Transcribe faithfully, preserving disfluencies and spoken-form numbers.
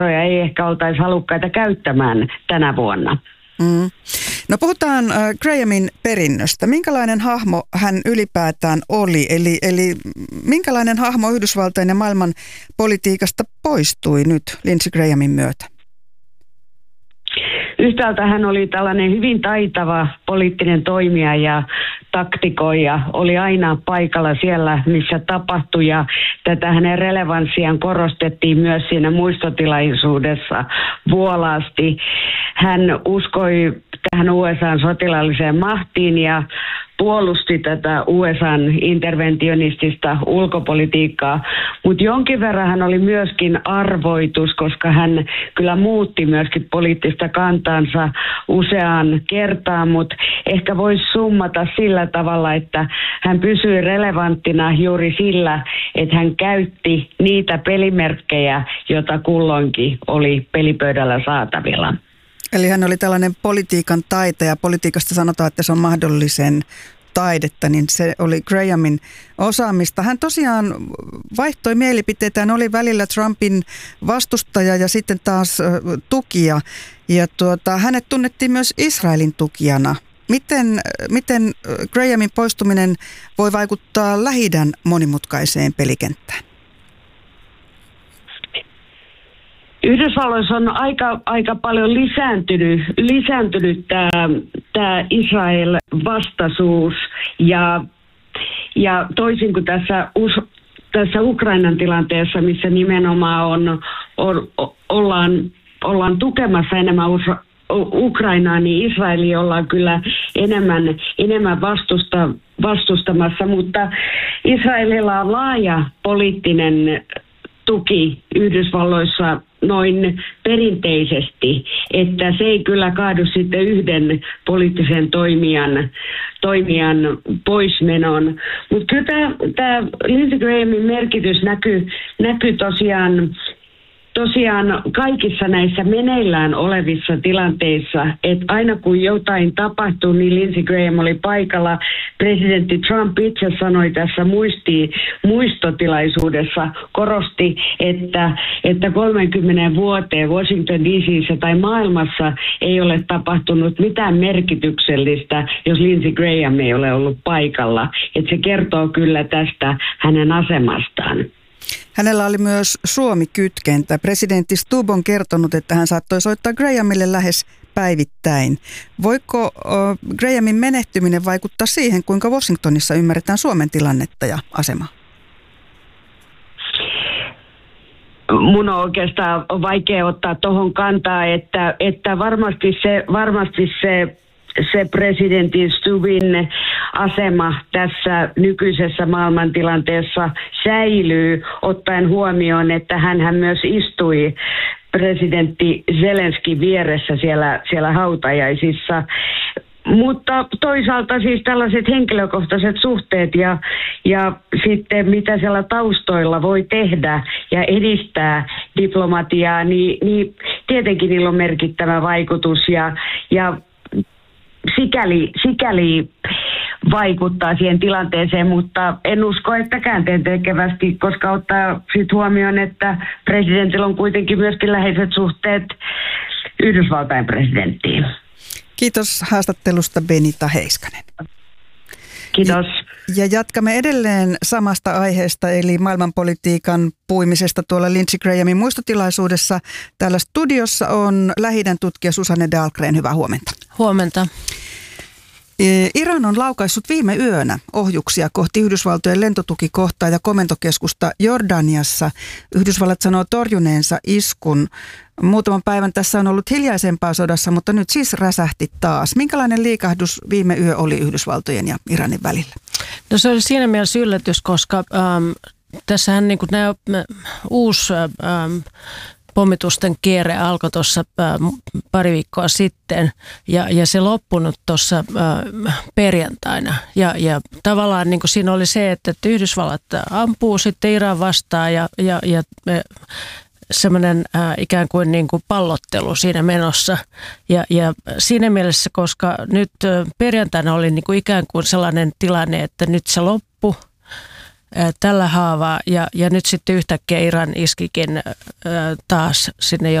ei ehkä oltaisi halukkaita käyttämään tänä vuonna. Mm. No puhutaan äh, Grahamin perinnöstä. Minkälainen hahmo hän ylipäätään oli? Eli, eli minkälainen hahmo Yhdysvaltain ja maailman politiikasta poistui nyt Lindsey Grahamin myötä? Yhtäältä hän oli tällainen hyvin taitava poliittinen toimija ja taktikoija, oli aina paikalla siellä, missä tapahtui, ja tätä hänen relevanssiaan korostettiin myös siinä muistotilaisuudessa vuolaasti. Hän uskoi tähän U S A:n sotilaalliseen mahtiin ja puolusti tätä U S A:n interventionistista ulkopolitiikkaa, mutta jonkin verran hän oli myöskin arvoitus, koska hän kyllä muutti myöskin poliittista kantansa useaan kertaan, mutta ehkä voisi summata sillä tavalla, että hän pysyi relevanttina juuri sillä, että hän käytti niitä pelimerkkejä, joita kulloinkin oli pelipöydällä saatavilla. Eli hän oli tällainen politiikan taitaja. Politiikasta sanotaan, että se on mahdollisen taidetta, niin se oli Grahamin osaamista. Hän tosiaan vaihtoi mielipiteitään, oli välillä Trumpin vastustaja ja sitten taas tukija. Ja tuota, hänet tunnettiin myös Israelin tukijana. Miten, miten Grahamin poistuminen voi vaikuttaa Lähi-idän monimutkaiseen pelikenttään? Yhdysvalloissa on aika, aika paljon lisääntynyt, lisääntynyt tämä, tämä Israel-vastaisuus ja, ja toisin kuin tässä, tässä Ukrainan tilanteessa, missä nimenomaan on, on, ollaan, ollaan tukemassa enemmän Ukrainaa, niin Israelia ollaan kyllä enemmän, enemmän vastusta, vastustamassa, mutta Israelilla on laaja poliittinen tuki Yhdysvalloissa noin perinteisesti, että se ei kyllä kaadu sitten yhden poliittisen toimijan, toimijan poismenon. Mutta kyllä tämä, tämä Lindsey Grahamin merkitys näkyy, näkyy tosiaan, tosiaan kaikissa näissä meneillään olevissa tilanteissa, että aina kun jotain tapahtuu, niin Lindsey Graham oli paikalla. Presidentti Trump itse sanoi tässä muisti, muistotilaisuudessa, korosti, että, että kolmekymmentä vuoteen Washington D C:ssä tai maailmassa ei ole tapahtunut mitään merkityksellistä, jos Lindsey Graham ei ole ollut paikalla. Että se kertoo kyllä tästä hänen asemastaan. Hänellä oli myös Suomi-kytkentä. Presidentti Stubb on kertonut, että hän saattoi soittaa Grahamille lähes päivittäin. Voiko uh, Grahamin menehtyminen vaikuttaa siihen, kuinka Washingtonissa ymmärretään Suomen tilannetta ja asemaa? Mun on oikeastaan vaikea ottaa tuohon kantaa, että, että varmasti se, varmasti se se presidentti Stubbin asema tässä nykyisessä maailmantilanteessa säilyy, ottaen huomioon, että hänhän myös istui presidentti Zelenskin vieressä siellä, siellä hautajaisissa. Mutta toisaalta siis tällaiset henkilökohtaiset suhteet ja, ja sitten mitä siellä taustoilla voi tehdä ja edistää diplomatiaa, niin, niin tietenkin niillä on merkittävä vaikutus ja, ja Sikäli, sikäli vaikuttaa siihen tilanteeseen, mutta en usko, että käänteentekevästi, koska ottaa sit huomioon, että presidentillä on kuitenkin myöskin läheiset suhteet Yhdysvaltain presidenttiin. Kiitos haastattelusta Benita Heiskanen. Kiitos. Ja jatkamme edelleen samasta aiheesta, eli maailmanpolitiikan puimisesta tuolla Lindsey Grahamin muistotilaisuudessa. Täällä studiossa on Lähi-idän tutkija Susanne Dahlgren. Hyvää huomenta. Huomenta. Iran on laukaissut viime yönä ohjuksia kohti Yhdysvaltojen lentotukikohtaa ja komentokeskusta Jordaniassa. Yhdysvallat sanoo torjuneensa iskun. Muutaman päivän tässä on ollut hiljaisempaa sodassa, mutta nyt siis räsähti taas. Minkälainen liikahdus viime yö oli Yhdysvaltojen ja Iranin välillä? No se oli siinä mielessä yllätys, koska ähm, tässähän niin kuin nämä uusi ähm, pommitusten kierre alkoi tuossa äh, pari viikkoa sitten ja, ja se loppunut tuossa äh, perjantaina. Ja, ja tavallaan niin kuin siinä oli se, että, että Yhdysvallat ampuu sitten Iran vastaan ja, ja, ja äh, semmoinen äh, ikään kuin, niin kuin pallottelu siinä menossa. Ja, ja siinä mielessä, koska nyt äh, perjantaina oli niin kuin ikään kuin sellainen tilanne, että nyt se loppui, tällä haavaa ja, ja nyt sitten yhtäkkiä Iran iskikin taas sinne